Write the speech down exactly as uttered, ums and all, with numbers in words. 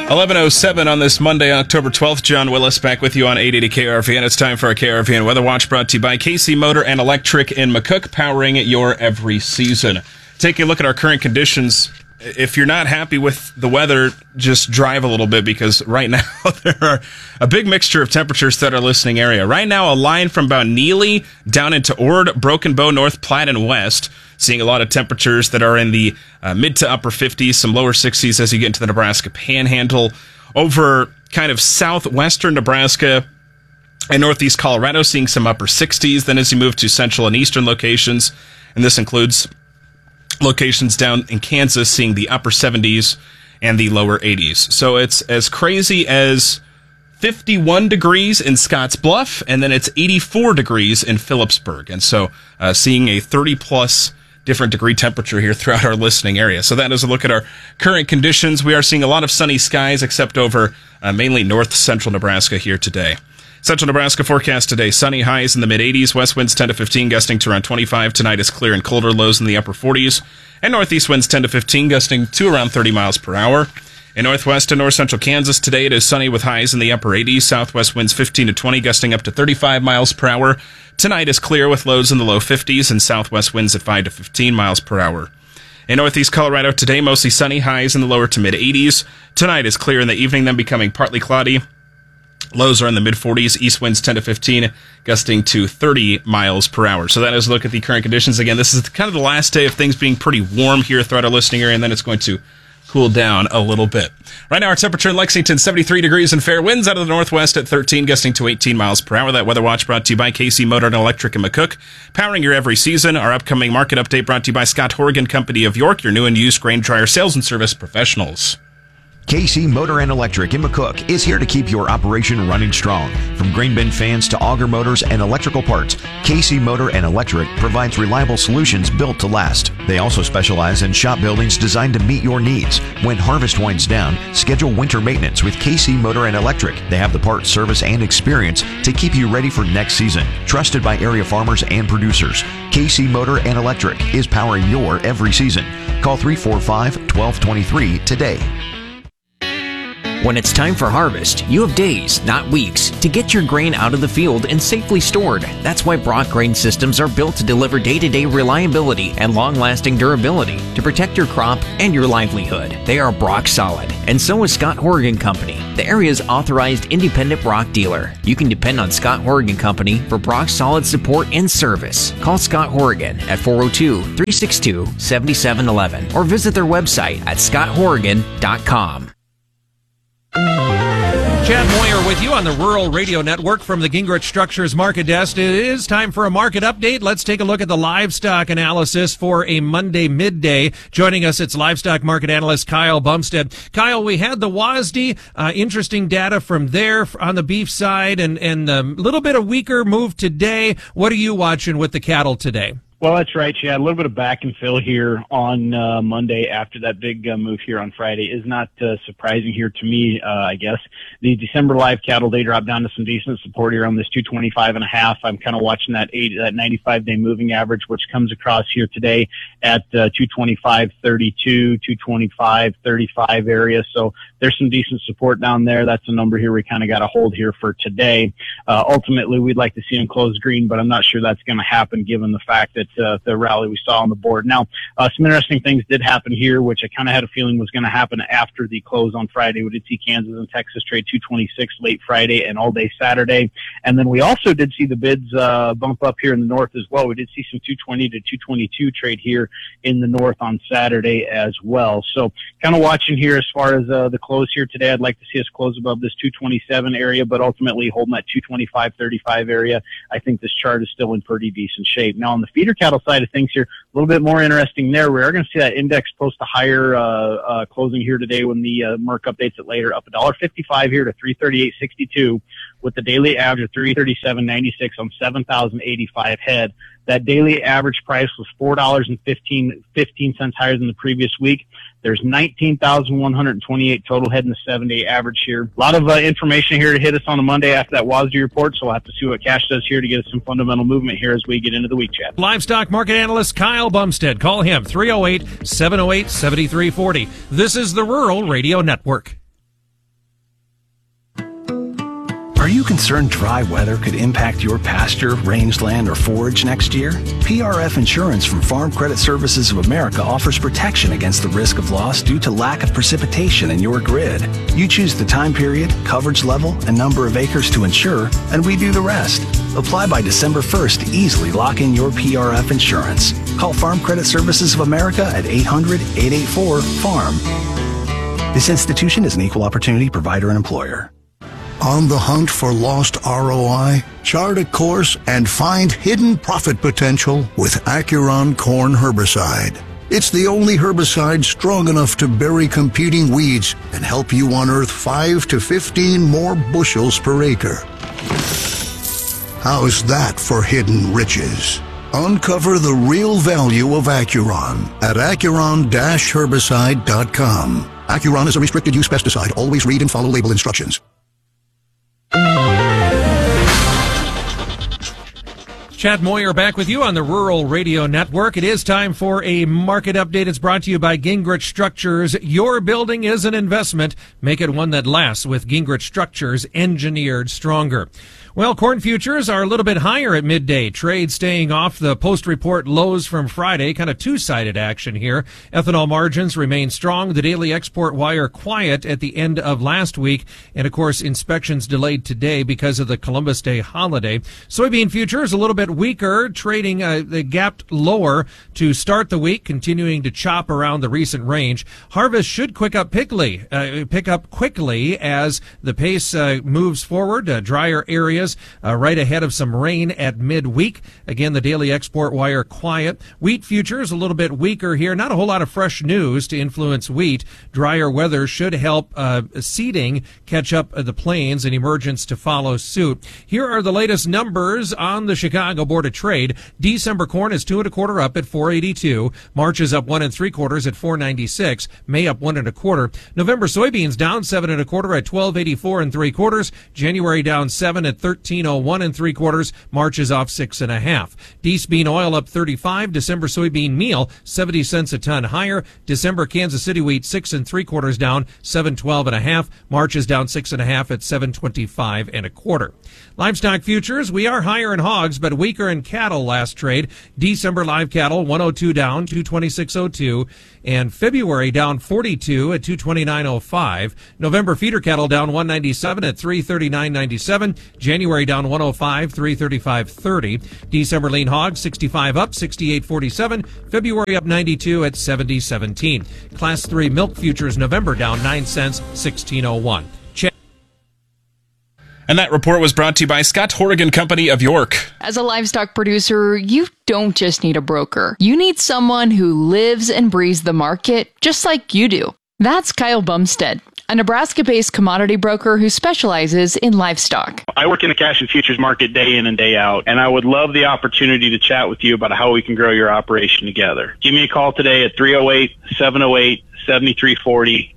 eleven oh seven on this Monday, October twelfth. John Willis back with you on eight eighty K R V N. It's time for our K R V N Weather Watch, brought to you by K C Motor and Electric in McCook, powering your every season. Taking a look at our current conditions. If you're not happy with the weather, just drive a little bit, because right now there are a big mixture of temperatures throughout our listening area. Right now, a line from about Neely down into Ord, Broken Bow, North Platte, and West. Seeing a lot of temperatures that are in the uh, mid to upper fifties, some lower sixties as you get into the Nebraska Panhandle. Over kind of southwestern Nebraska and northeast Colorado, seeing some upper sixties. Then as you move to central and eastern locations, and this includes locations down in Kansas, seeing the upper seventies and the lower eighties. So it's as crazy as fifty-one degrees in Scotts Bluff, and then it's eighty-four degrees in Phillipsburg. And so uh, seeing a thirty plus different degree temperature here throughout our listening area. So that is a look at our current conditions. We are seeing a lot of sunny skies, except over uh, mainly north central Nebraska here today. Central Nebraska forecast today, sunny, highs in the mid-eighties, west winds ten to fifteen, gusting to around twenty-five. Tonight is clear and colder, lows in the upper forties. And northeast winds ten to fifteen, gusting to around thirty miles per hour. In northwest and north central Kansas, today it is sunny with highs in the upper eighties, southwest winds fifteen to twenty, gusting up to thirty-five miles per hour. Tonight is clear with lows in the low fifties and southwest winds at five to fifteen miles per hour. In northeast Colorado, today mostly sunny, highs in the lower to mid-eighties. Tonight is clear in the evening, then becoming partly cloudy. Lows are in the mid-forties, east winds ten to fifteen, gusting to thirty miles per hour. So that is a look at the current conditions. Again, this is kind of the last day of things being pretty warm here throughout our listening area, and then it's going to cool down a little bit. Right now, our temperature in Lexington, seventy-three degrees and fair winds out of the northwest at thirteen, gusting to eighteen miles per hour. That weather watch brought to you by K C Motor and Electric in McCook, powering your every season. Our upcoming market update brought to you by Scott Horgan Company of York, your new and used grain dryer sales and service professionals. K C Motor and Electric in McCook is here to keep your operation running strong. From grain bin fans to auger motors and electrical parts, K C Motor and Electric provides reliable solutions built to last. They also specialize in shop buildings designed to meet your needs. When harvest winds down, schedule winter maintenance with K C Motor and Electric. They have the parts, service, and experience to keep you ready for next season. Trusted by area farmers and producers, K C Motor and Electric is powering your every season. Call three four five, one two two three today. When it's time for harvest, you have days, not weeks, to get your grain out of the field and safely stored. That's why Brock Grain Systems are built to deliver day-to-day reliability and long-lasting durability to protect your crop and your livelihood. They are Brock Solid, and so is Scott Horgan Company, the area's authorized independent Brock dealer. You can depend on Scott Horgan Company for Brock Solid support and service. Call Scott Horgan at four oh two, three six two, seven seven one one or visit their website at scott horgan dot com. Chad Moyer with you on the Rural Radio Network from the Gingrich Structures Market Desk. It is time for a market update. Let's take a look at the livestock analysis for a Monday midday. Joining us, it's livestock market analyst Kyle Bumstead. Kyle, we had the W A S D, uh, interesting data from there on the beef side, and and a little bit of weaker move today. What are you watching with the cattle today? Well, that's right, Chad. A little bit of back and fill here on uh, Monday after that big uh, move here on Friday is not uh, surprising here to me, uh, I guess. The December live cattle, they dropped down to some decent support here on this two twenty-five and a half. I'm kind of watching that eight, that ninety-five day moving average, which comes across here today at uh, two twenty-five thirty-two, two twenty-five thirty-five area. So there's some decent support down there. That's a number here we kind of got to hold here for today. Uh, ultimately, we'd like to see them close green, but I'm not sure that's going to happen given the fact that Uh, the rally we saw on the board. Now, uh, some interesting things did happen here, which I kind of had a feeling was going to happen after the close on Friday. We did see Kansas and Texas trade two twenty-six late Friday and all day Saturday. And then we also did see the bids uh, bump up here in the north as well. We did see some two twenty to two twenty-two trade here in the north on Saturday as well. So kind of watching here as far as uh, the close here today. I'd like to see us close above this two twenty-seven area, but ultimately holding that two twenty-five thirty-five area. I think this chart is still in pretty decent shape. Now, on the feeder cattle side of things here, a little bit more interesting there. We are going to see that index post a higher uh, uh, closing here today when the uh, Merck updates it later, up one fifty-five here to three thirty-eight sixty-two, with the daily average of three thirty-seven ninety-six on seven thousand eighty-five head. That daily average price was four dollars and fifteen cents higher than the previous week. There's nineteen thousand one hundred twenty-eight total head in the seven-day average here. A lot of uh, information here to hit us on a Monday after that W A S D report, so we'll have to see what cash does here to get us some fundamental movement here as we get into the week, Chad. Livestock market analyst Kyle Bumstead. Call him, three oh eight, seven oh eight, seven three four oh. This is the Rural Radio Network. you concerned dry weather could impact your pasture, rangeland, or forage next year? P R F Insurance from Farm Credit Services of America offers protection against the risk of loss due to lack of precipitation in your grid. You choose the time period, coverage level, and number of acres to insure, and we do the rest. Apply by December first to easily lock in your P R F insurance. Call Farm Credit Services of America at eight hundred, eight eight four, farm. This institution is an equal opportunity provider and employer. On the hunt for lost R O I? Chart a course and find hidden profit potential with Acuron Corn Herbicide. It's the only herbicide strong enough to bury competing weeds and help you unearth five to fifteen more bushels per acre. How's that for hidden riches? Uncover the real value of Acuron at acuron dash herbicide dot com. Acuron is a restricted use pesticide. Always read and follow label instructions. Chad Moyer back with you on the Rural Radio Network. It is time for a market update. It's brought to you by Gingrich Structures. Your building is an investment. Make it one that lasts with Gingrich Structures, engineered stronger. Well, corn futures are a little bit higher at midday. Trade staying off the post-report lows from Friday. Kind of two-sided action here. Ethanol margins remain strong. The daily export wire quiet at the end of last week. And, of course, inspections delayed today because of the Columbus Day holiday. Soybean futures a little bit weaker, trading uh, they gapped lower to start the week, continuing to chop around the recent range. Harvest should quick up quickly, uh, pick up quickly as the pace uh, moves forward. Uh, drier areas uh, right ahead of some rain at midweek. Again, the daily export wire quiet. Wheat futures a little bit weaker here. Not a whole lot of fresh news to influence wheat. Drier weather should help uh, seeding catch up the plains and emergence to follow suit. Here are the latest numbers on the Chicago Board of Trade. December corn is two and a quarter up at four eighty-two. March is up one and three quarters at four ninety-six. May up one and a quarter. November soybeans down seven and a quarter at twelve eighty-four and three quarters. January down seven at thirteen oh one and three quarters. March is off six and a half. Dees bean oil up thirty-five. December soybean meal seventy cents a ton higher. December Kansas City wheat six and three quarters down seven twelve and a half. March is down six and a half at seven twenty-five and a quarter. Livestock futures, we are higher in hogs, but weaker in cattle last trade. December live cattle, one oh two down, two twenty-six oh two. And February down forty-two at two twenty-nine oh five. November feeder cattle down one ninety-seven at three thirty-nine ninety-seven. January down one oh five, three thirty-five thirty. December lean hogs, sixty-five up, sixty-eight forty-seven. February up ninety-two at seventy seventeen. Class three milk futures, November down nine cents, sixteen oh one. And that report was brought to you by Scott Horrigan Company of York. As a livestock producer, you don't just need a broker. You need someone who lives and breathes the market just like you do. That's Kyle Bumstead, a Nebraska-based commodity broker who specializes in livestock. I work in the cash and futures market day in and day out, and I would love the opportunity to chat with you about how we can grow your operation together. Give me a call today at three oh eight, seven oh eight, seven three four oh.